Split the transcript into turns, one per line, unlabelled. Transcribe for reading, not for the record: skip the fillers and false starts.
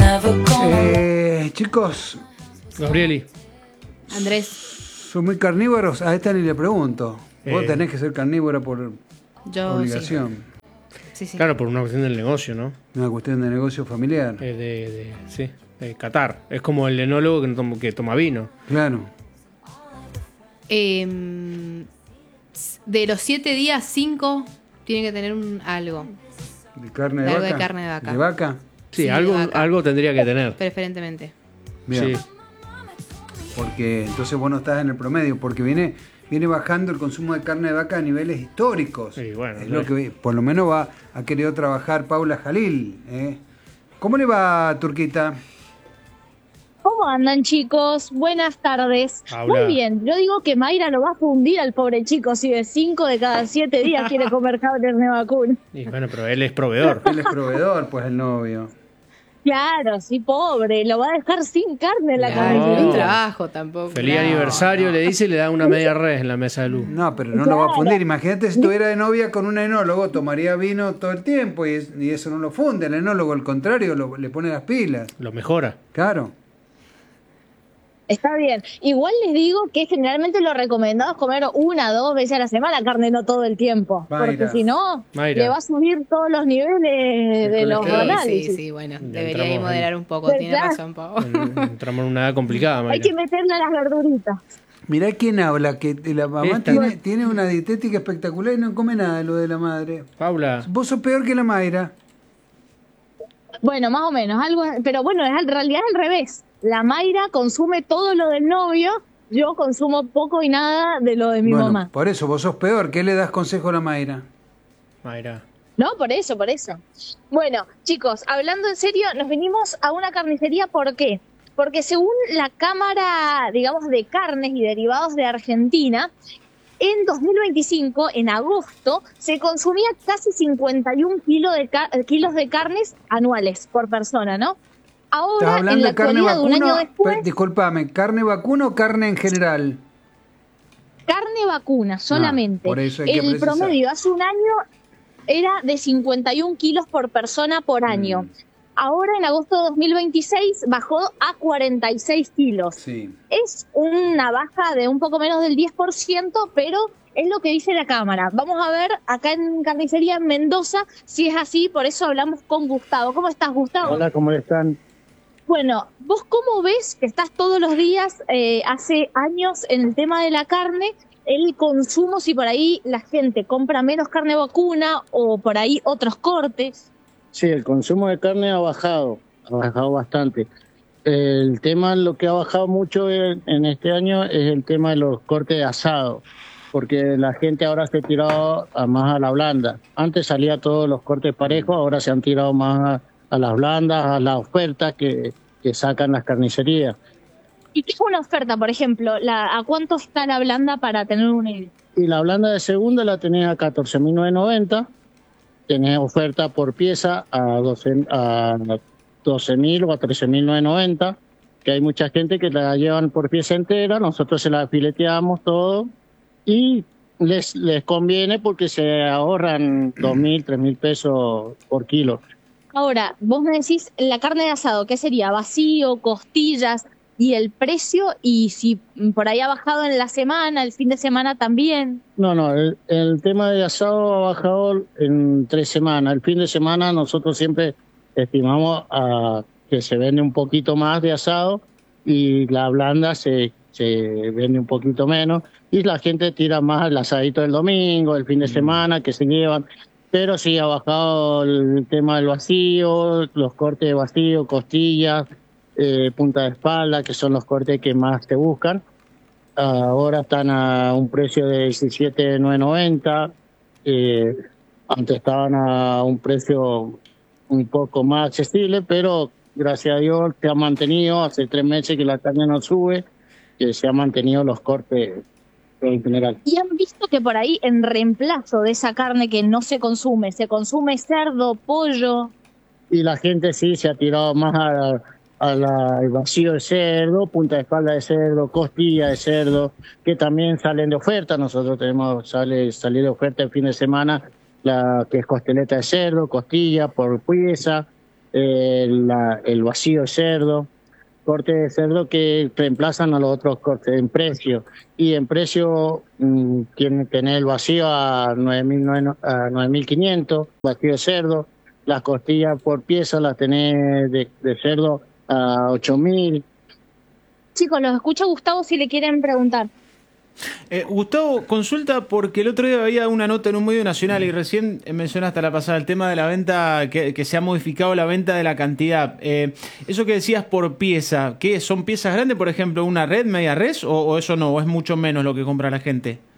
Chicos,
Gabrieli.
Andrés.
¿son muy carnívoros? A esta ni le pregunto. Vos tenés que ser carnívora por obligación.
Sí.
Claro, por una cuestión del negocio, ¿no?
Una cuestión de negocio familiar.
Sí, de Qatar. Es como el enólogo que toma vino.
Claro.
De los 7 días, 5 tiene que tener algo.
¿De carne de
Algo
vaca?
de carne de vaca.
¿De vaca?
Sí,
Sí,
algo,
de vaca.
algo tendría que tener.
Preferentemente.
Bien.
Sí.
Porque entonces vos no estás en el promedio, porque viene bajando el consumo de carne de vaca a niveles históricos.
Sí, bueno,
es lo que por lo menos ha querido trabajar Paula Jalil. ¿Cómo le va, Turquita?
¿Cómo andan, chicos? Buenas tardes.
Paula.
Muy bien, yo digo que Mayra lo va a fundir al pobre chico si de 5 de cada 7 días quiere comer carne de vacuna.
Y bueno, pero él es proveedor.
Él es proveedor, pues el novio.
Claro, sí, pobre, lo va a dejar sin carne en la
No,
carnicería.
un trabajo tampoco.
Feliz aniversario, le dice y le da una media res en la mesa de luz.
No, pero no lo va a fundir. Imagínate si estuviera de novia con un enólogo, tomaría vino todo el tiempo y eso no lo funde. El enólogo, al contrario, le pone las pilas.
Lo mejora.
Claro.
Está bien. Igual les digo que generalmente lo recomendado es comer 1 o 2 veces a la semana carne, no todo el tiempo.
Mayra.
Porque si no,
Mayra.
le va a subir todos los niveles de los análisis.
Sí, bueno.
Ya
Debería
entramos
moderar
ahí.
un poco. Tiene
¿Verdad?
razón, Pau.
Entramos en una edad complicada,
Hay
Mayra.
que meterle a las verduritas.
Mirá quién habla, que la mamá
Esta.
tiene una dietética espectacular y no come nada de lo de la madre.
Paula.
Vos sos peor que la Mayra.
Bueno, más o menos, algo, pero bueno, en realidad es al revés. La Mayra consume todo lo del novio, yo consumo poco y nada de lo de mi
Bueno,
mamá.
por eso, vos sos peor. ¿Qué le das consejo a la Mayra?
Mayra.
No, por eso. Bueno, chicos, hablando en serio, nos vinimos a una carnicería, ¿por qué? Porque según la Cámara, digamos, de Carnes y Derivados de Argentina, en 2025, en agosto, se consumía casi 51 kilos de carnes anuales por persona, ¿no?
¿Estás
Ahora, en
hablando
la
de carne
actualidad, un año
vacuna?
después,
Disculpame, ¿carne vacuna o carne en general?
carne vacuna solamente.
por eso hay que
El
precisar.
promedio hace un año era de 51 kilos por persona por año. Ahora, en agosto de 2026, bajó a 46 kilos.
Sí.
Es una baja de un poco menos del 10%, pero es lo que dice la Cámara. Vamos a ver acá en Carnicería en Mendoza si es así, por eso hablamos con Gustavo. ¿Cómo estás, Gustavo?
Hola, ¿cómo están?
Bueno, ¿vos cómo ves que estás todos los días, hace años, en el tema de la carne, el consumo, si por ahí la gente compra menos carne vacuna o por ahí otros cortes?
Sí, el consumo de carne ha bajado bastante. El tema, lo que ha bajado mucho en este año es el tema de los cortes de asado, porque la gente ahora se ha tirado más a la blanda. Antes salía todos los cortes parejos, ahora se han tirado más a las blandas, a las ofertas que sacan las carnicerías.
¿Y qué es una oferta, por ejemplo? ¿A cuánto está la blanda para tener una idea?
Y la blanda de segunda la tenés a 14.990, tenés oferta por pieza a 12.000 o a 13.990, que hay mucha gente que la llevan por pieza entera, nosotros se la fileteamos todo y les conviene porque se ahorran 2.000, 3.000 pesos por kilo.
Ahora, vos me decís, la carne de asado, ¿qué sería? ¿Vacío, costillas? ¿Y el precio? ¿Y si por ahí ha bajado en la semana, el fin de semana también?
No, el tema de asado ha bajado en 3 semanas. El fin de semana nosotros siempre estimamos que se vende un poquito más de asado y la blanda se vende un poquito menos y la gente tira más el asadito del domingo, el fin de semana que se llevan. Pero sí ha bajado el tema del vacío, los cortes de vacío, costillas, punta de espalda, que son los cortes que más te buscan. Ahora están a un precio de 17.990. Antes estaban a un precio un poco más accesible, pero gracias a Dios se ha mantenido. Hace 3 meses que la carne no sube, que se han mantenido los cortes en general.
¿Y han visto que por ahí, en reemplazo de esa carne que no se consume cerdo, pollo?
Y la gente sí se ha tirado más al vacío de cerdo, punta de espalda de cerdo, costilla de cerdo, que también salen de oferta. Nosotros tenemos salir de oferta el fin de semana, la que es costeleta de cerdo, costilla por pieza, el vacío de cerdo, cortes de cerdo que reemplazan a los otros cortes en precio. Y en precio tiene que tener el vacío a 9.500, vacío de cerdo. Las costillas por pieza las tenés de cerdo a 8.000.
Chicos, los escucha Gustavo si le quieren preguntar.
Gustavo, consulta porque el otro día había una nota en un medio nacional y recién mencionaste a la pasada el tema de la venta, que se ha modificado la venta de la cantidad. Eso que decías por pieza, ¿qué son piezas grandes, por ejemplo, una red, media res, o eso no, o es mucho menos lo que compra la gente?